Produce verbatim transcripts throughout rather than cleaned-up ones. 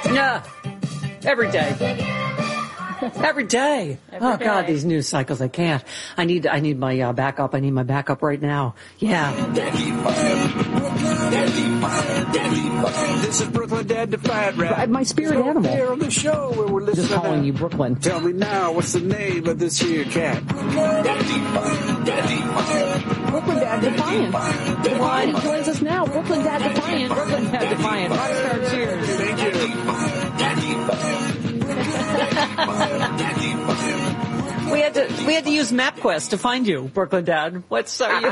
Yeah, every day. Every day. Every oh day. God, these news cycles! I can't. I need. I need my uh, backup. I need my backup right now. Yeah. This is Brooklyn Dad Defiant Rap. My spirit It's animal. Here on the show where we're listening. Just calling to, you Brooklyn. Tell me now, what's the name of this here cat? Brooklyn Dad Defiant. Well, he joins us now. Brooklyn Dad Defiant. Brooklyn Dad Defiant. Rockstar cheers. Thank We had to we had to use MapQuest to find you, Brooklyn Dad. What's are you?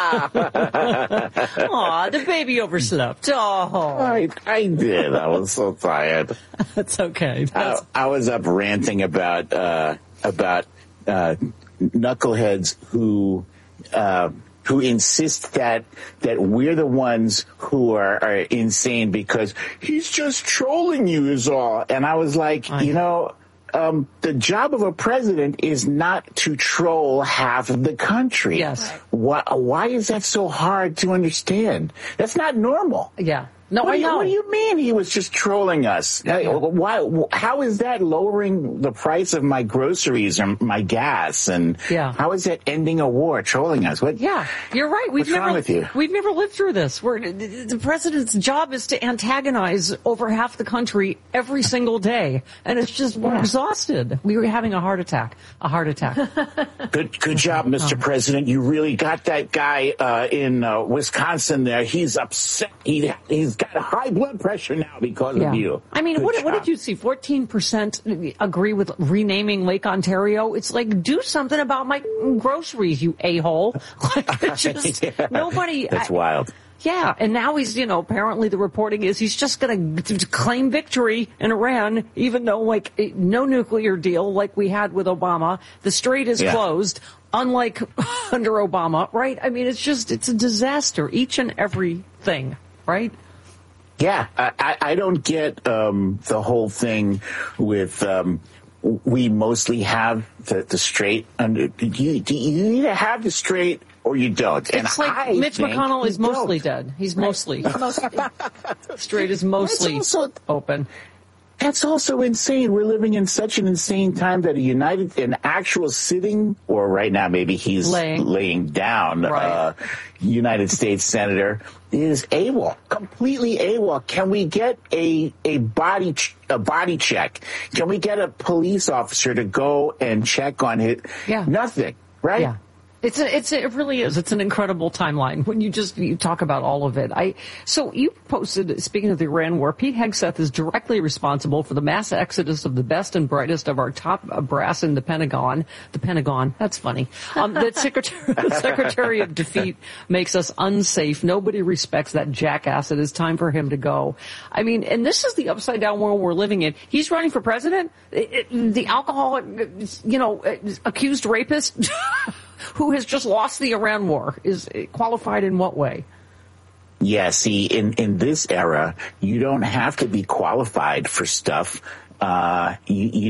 Aw, the baby overslept. Oh, I, I did. I was so tired. that's okay. I, That's, I was up ranting about uh, about uh, knuckleheads who uh, who insist that that we're the ones who are, are insane because he's just trolling you is all. And I was like, I you know. Um, the job of a president is not to troll half of the country. Yes. Why, why is that so hard to understand? That's not normal. yeah. No, What I do, you, know. what do you mean he was just trolling us? Yeah. Why? How is that lowering the price of my groceries or my gas? And Yeah. how is that ending a war? Trolling us? What? Yeah, you're right. We've What's never wrong with you? we've never lived through this. We're, the president's job is to antagonize over half the country every single day, and it's just we're exhausted. We were having a heart attack. A heart attack. Good, good job, Mister President. You really got that guy uh, in uh, Wisconsin there. He's upset. He, he's got high blood pressure now because Yeah. of you. I mean, Good what, what job. did you see? fourteen percent agree with renaming Lake Ontario. It's like, do something about my groceries, you a-hole. Like, it's just, Yeah. nobody. That's I- wild. Yeah, and now he's, you know, apparently the reporting is he's just going to claim victory in Iran, even though, like, eh, no nuclear deal like we had with Obama. The strait is Yeah. closed, unlike under Obama, right? I mean, it's just, it's a disaster, each and every thing, right? Yeah, I, I I don't get um, the whole thing with um, we mostly have the, the straight under. Do you, do you either have the straight or you don't? And It's like I Mitch think McConnell you is mostly don't. dead. He's mostly. Straight is mostly That's also- open. That's also insane. We're living in such an insane time that a united, an actual sitting, or right now maybe he's Laying. laying down, Right. uh, United States Senator is AWOL, completely AWOL. Can we get a a body ch- a body check? Can we get a police officer to go and check on it? Yeah. Nothing, right? Yeah. It's a, it's a, it really is. It's an incredible timeline when you just you talk about all of it. I so you posted, speaking of the Iran war, Pete Hegseth is directly responsible for the mass exodus of the best and brightest of our top uh, brass in the Pentagon. The Pentagon, that's funny. Um, the secretary, the Secretary of Defeat makes us unsafe. Nobody respects that jackass. It is time for him to go. I mean, and this is the upside down world we're living in. He's running for president. It, it, the alcoholic, you know, accused rapist. Who has just lost the Iran war is qualified in what way? Yeah, see, in, in this era, you don't have to be qualified for stuff. Uh, you, you